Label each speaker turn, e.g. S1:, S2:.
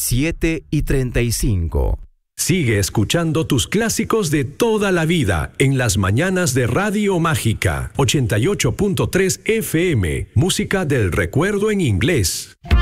S1: 7:35.
S2: Sigue escuchando tus clásicos de toda la vida en las mañanas de Radio Mágica 88.3 FM, música del recuerdo en inglés.